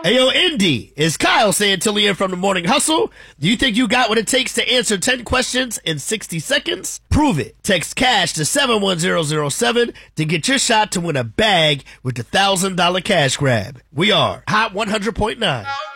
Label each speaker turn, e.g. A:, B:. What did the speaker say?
A: Hey, yo, Indy, is Kyle Santillian from the Morning Hustle? Do you think you got what it takes to answer 10 questions in 60 seconds? Prove it. Text CASH to 71007 to get your shot to win a bag with the $1,000 cash grab. We are Hot 100.9.